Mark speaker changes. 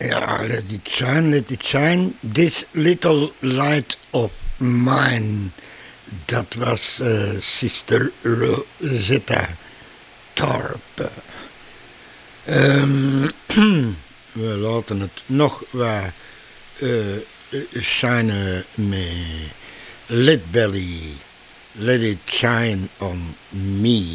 Speaker 1: Ja, let it shine, this little light of mine. Dat was Sister Rosetta Tharpe. We laten het nog wat shinen met Lit Belly. Let it shine on me.